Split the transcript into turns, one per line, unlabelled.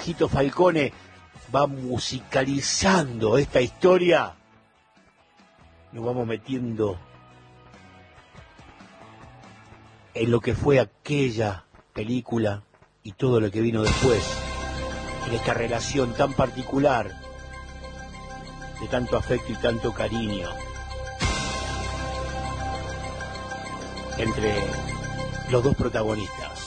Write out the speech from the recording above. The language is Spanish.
Viejito Falcone va musicalizando esta historia, nos vamos metiendo en lo que fue aquella película y todo lo que vino después, en esta relación tan particular, de tanto afecto y tanto cariño entre los dos protagonistas.